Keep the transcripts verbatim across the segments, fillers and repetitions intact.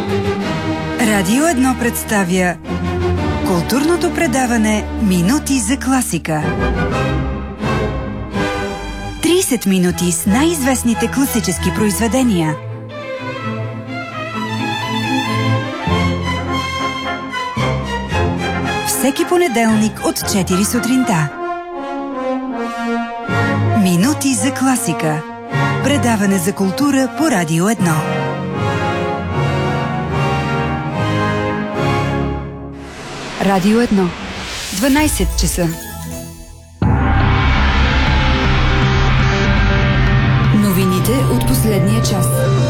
Радио едно представя културното предаване Минути за класика. трийсет минути с най-известните класически произведения. Всеки понеделник от четири сутринта. Минути за класика. Предаване за култура по Радио едно. Радио едно. дванайсет часа. Новините от последния час.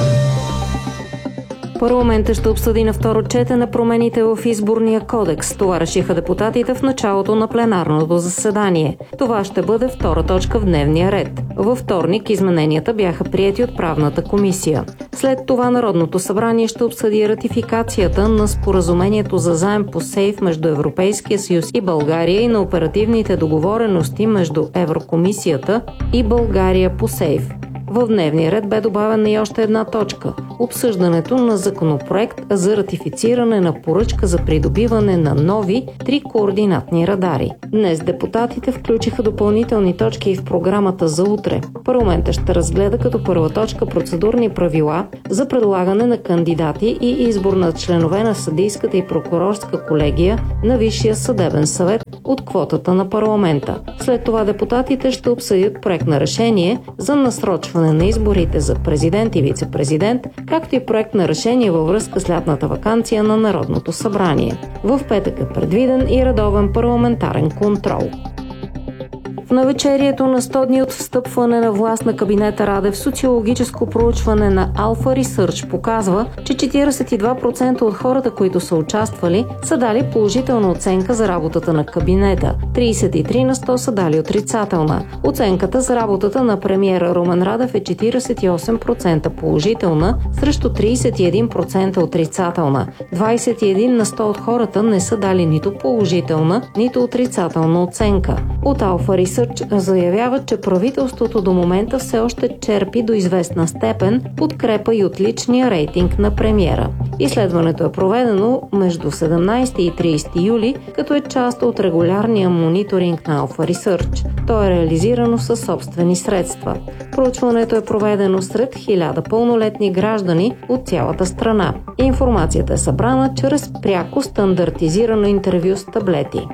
Парламентът ще обсъди на второ четене промените в изборния кодекс. Това решиха депутатите в началото на пленарното заседание. Това ще бъде втора точка в дневния ред. Във вторник измененията бяха приети от правната комисия. След това Народното събрание ще обсъди ратификацията на споразумението за заем по сейф между Европейския съюз и България и на оперативните договорености между Еврокомисията и България по сейф. В дневния ред бе добавена и още една точка – обсъждането на законопроект за ратифициране на поръчка за придобиване на нови три координатни радари. Днес депутатите включиха допълнителни точки и в програмата за утре. Парламентът ще разгледа като първа точка процедурни правила за предлагане на кандидати и избор на членове на съдийската и прокурорска колегия на Висшия съдебен съвет от квотата на парламента. След това депутатите ще обсъдят проект на решение за насрочване на изборите за президент и вице-президент, както и проект на решение във връзка с лятната ваканция на Народното събрание. В петък е предвиден и редовен парламентарен контрол. В навечерието на сто дни от встъпване на власт на кабинета Радев, социологическо проучване на Alpha Research показва, че четирийсет и два процента от хората, които са участвали, са дали положителна оценка за работата на кабинета. трийсет и три на сто са дали отрицателна. Оценката за работата на премиера Румен Радев е четирийсет и осем процента положителна, срещу трийсет и един процента отрицателна. двайсет и един на сто от хората не са дали нито положителна, нито отрицателна оценка. От Alpha Research заявяват, че правителството до момента все още черпи до известна степен подкрепа и от личния рейтинг на премиера. Изследването е проведено между седемнайсети и трийсети юли, като е част от регулярния мониторинг на Alpha Research. То е реализирано със собствени средства. Проучването е проведено сред хиляда пълнолетни граждани от цялата страна. Информацията е събрана чрез пряко стандартизирано интервю с таблети.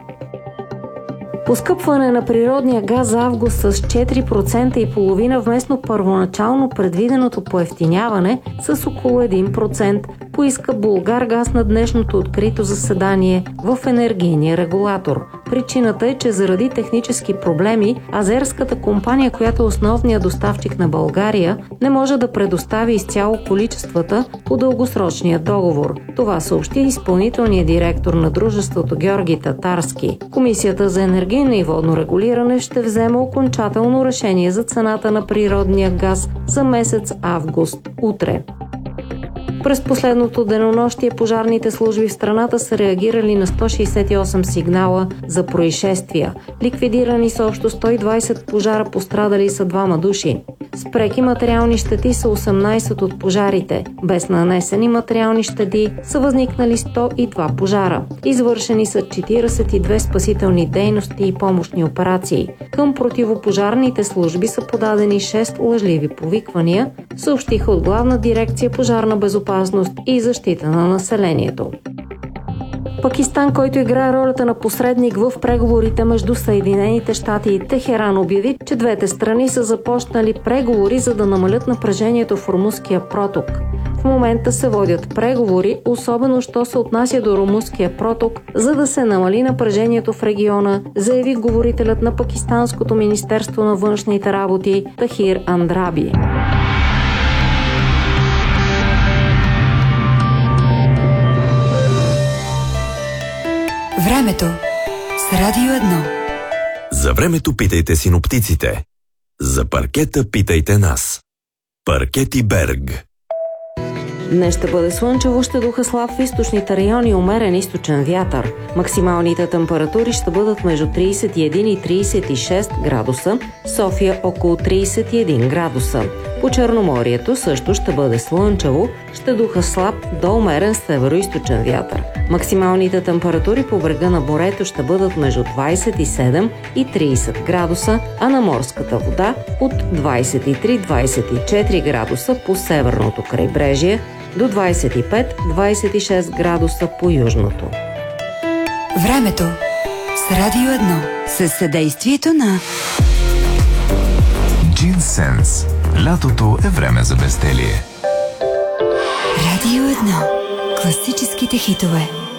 Поскъпване на природния газ за август с четири процента и половина вместо първоначално предвиденото поевтиняване с около един процент, поиска Булгаргаз на днешното открито заседание в енергийния регулатор. Причината е, че заради технически проблеми азерската компания, която е основният доставчик на България, не може да предостави изцяло количествата по дългосрочния договор. Това съобщи изпълнителният директор на дружеството Георги Татарски. Комисията за енергийно и водно регулиране ще вземе окончателно решение за цената на природния газ за месец август утре. През последното денонощие пожарните служби в страната са реагирали на сто шейсет и осем сигнала за происшествия. Ликвидирани са общо сто и двайсет пожара, пострадали са двама души. С преки материални щети са осемнайсет от пожарите. Без нанесени материални щети са възникнали сто и два пожара. Извършени са четирийсет и две спасителни дейности и помощни операции. Към противопожарните служби са подадени шест лъжливи повиквания, съобщиха от Главна дирекция пожарна безопасност и защита на населението. Пакистан, който играе ролята на посредник в преговорите между Съединените щати и Техеран, обяви, че двете страни са започнали преговори, за да намалят напрежението в Ормузския проток. В момента се водят преговори, особено що се отнася до Ормузския проток, за да се намали напрежението в региона, заяви говорителят на Пакистанското министерство на външните работи Тахир Андраби. Времето с Радио едно. За времето питайте синоптиците. За паркета питайте нас. Паркети Берг. Днес ще бъде слънчево, ще духа слаб в източните райони, умерен източен вятър. Максималните температури ще бъдат между трийсет и един и трийсет и шест градуса, София около трийсет и един градуса. По Черноморието също ще бъде слънчево, ще духа слаб до умерен северо-источен вятър. Максималните температури по брега на морето ще бъдат между двадесет и седем и тридесет градуса, а на морската вода от двадесет и три до двадесет и четири градуса по северното крайбрежие до двадесет и пет до двадесет и шест градуса по южното. Времето с Радио едно със съдействието на Джинсенс. Лятото е време за безделие. Радио едно. Класическите хитове.